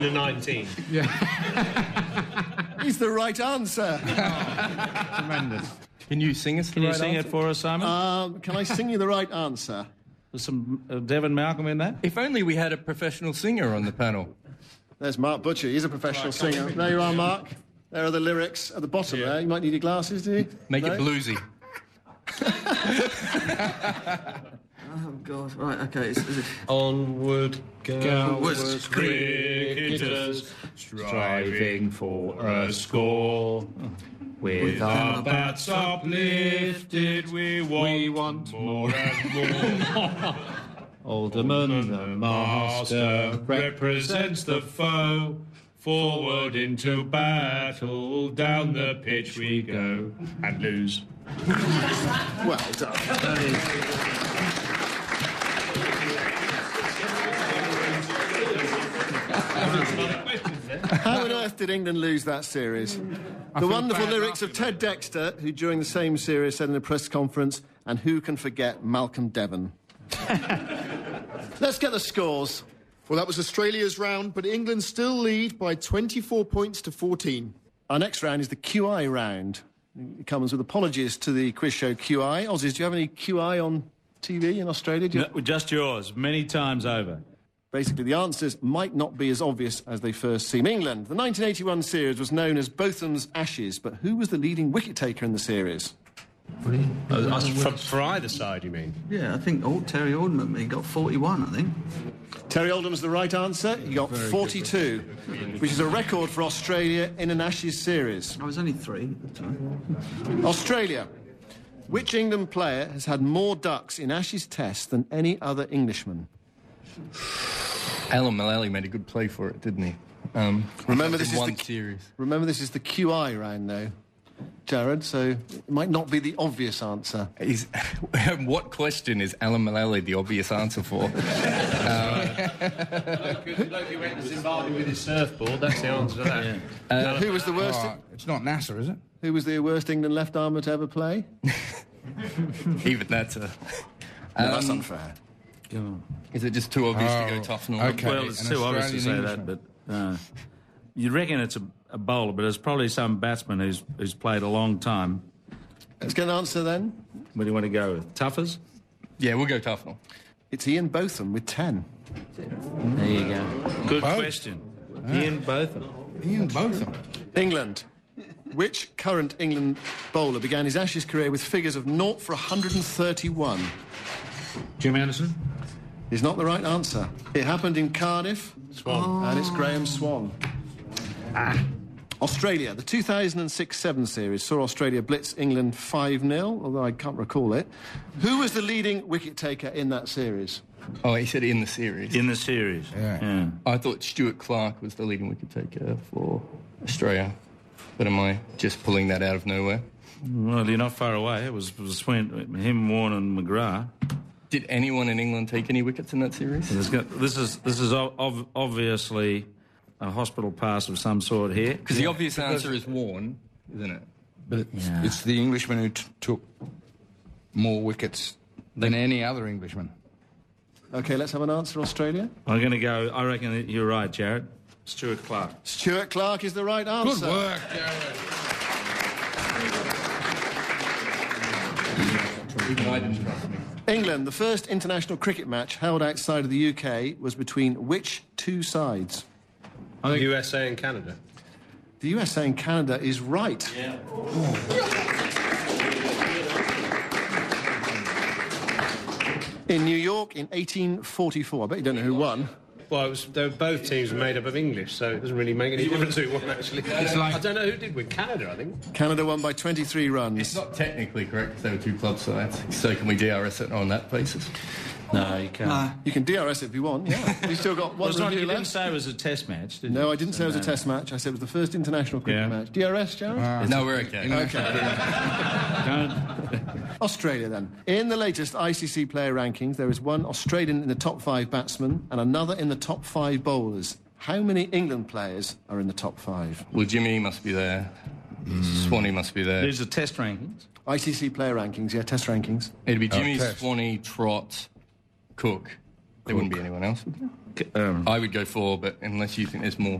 19. Is the right answer. Tremendous. Can you sing us the Can you right sing answer? it for us, Simon? Can I sing you the right answer? There's some Devon Malcolm in that? If only we had a professional singer on the panel. There's Mark Butcher. He's a professional singer. There you are, Mark. There are the lyrics at the bottom there. You might need your glasses, do you? Make it bluesy. Oh, God. Right, OK. Is it... Onward, Gowards cricketers, striving for a score. With our bats uplifted, we want more and more. Alderman, the master, represents the foe. Forward into battle, down the pitch we go, and lose. Well done. How on earth did England lose that series? The wonderful lyrics of Ted Dexter, who during the same series said in a press conference, and who can forget Malcolm Devon? Let's get the scores. Well, that was Australia's round, but England still lead by 24 points to 14. Our next round is the QI round. It comes with apologies to the quiz show QI. Aussies, do you have any QI on TV in Australia? No, just yours, many times over. Basically, the answers might not be as obvious as they first seem. England, the 1981 series was known as Botham's Ashes, but who was the leading wicket-taker in the series? For either side, you mean? Yeah, I think Terry Oldham, he got 41, I think. Terry Oldham's the right answer. He got 42, which is a record for Australia in an Ashes series. I was only 3 at the time. Australia. Which England player has had more ducks in Ashes tests than any other Englishman? Alan Mullally made a good play for it, didn't he? Remember, this is one series. Remember, this is the QI round, though, Jared, so it might not be the obvious answer. What question is Alan Mullally the obvious answer for? The bloke who went to Zimbabwe with his surfboard, that's the answer to that. Who was the worst? It's not NASA, is it? Who was the worst England left armour to ever play? Even that's a... No, that's unfair. Is it just too obvious to go Tufnell? Okay. Well, it's too obvious to say that, but you reckon it's a bowler, but it's probably some batsman who's played a long time. Let's get an answer then. What do you want to go with? Tuffers? Yeah, we'll go Tufnell. It's Ian Botham with 10. There you go. Good question. Ian Botham. Ian Botham. England. Which current England bowler began his Ashes career with figures of 0 for 131? Jim Anderson? Is not the right answer. It happened in Cardiff. Swan. And it's Graham Swan. Australia. The 2006-7 series saw Australia blitz England 5-0, although I can't recall it. Who was the leading wicket-taker in that series? Oh, he said in the series. In the series. Yeah. I thought Stuart Clark was the leading wicket-taker for Australia. But am I just pulling that out of nowhere? Well, you're not far away. It was between him, Warne and McGrath. Did anyone in England take any wickets in that series? This is obviously a hospital pass of some sort here. Because the obvious answer is Warne, isn't it? But it's the Englishman who took more wickets than any other Englishman. OK, let's have an answer, Australia. I'm going to go... I reckon that you're right, Jared. Stuart Clark. Stuart Clark is the right answer. Good work, Jared. Even I didn't trust me. England, the first international cricket match held outside of the UK was between which two sides? USA and Canada. The USA and Canada is right. Yeah. In New York in 1844. I bet you don't know who won. Well, both teams were made up of English, so it doesn't really make any difference who won, actually. I don't know who did win. Canada, I think. Canada won by 23 runs. It's not technically correct because there were two club sides. So can we DRS it on that basis? No, you can't. You can DRS it if you want, yeah. You've still got one You review didn't left. say it was a test match, did you? No, I didn't say it was a test match. I said it was the first international cricket match. DRS, Jared? No, we're okay. Australia, then. In the latest ICC player rankings, there is one Australian in the top 5 batsmen and another in the top 5 bowlers. How many England players are in the top 5? Well, Jimmy must be there. Swanee must be there. These are test rankings. ICC player rankings, yeah, test rankings. It'd be Jimmy, test. Swanee, Trott, Cook. There wouldn't be anyone else, would there? I would go 4, but unless you think there's more.